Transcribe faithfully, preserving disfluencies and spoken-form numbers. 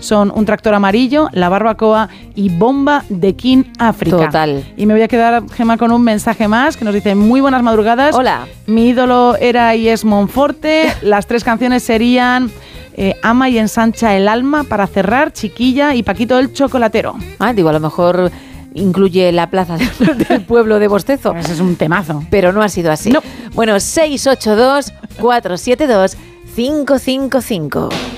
son Un tractor amarillo, La barbacoa y Bomba de King África. Total. Y me voy a quedar, Gemma, con un mensaje más que nos dice: muy buenas madrugadas. Hola. Mi ídolo era y es Monforte. Las tres canciones serían eh, Ama y ensancha el alma, para cerrar, Chiquilla y Paquito el chocolatero. Ah, digo, a lo mejor incluye la plaza del pueblo de Bostezo. Ese es un temazo. Pero no ha sido así. No. Bueno, seis ocho dos, cuatro siete dos, cinco cinco cinco.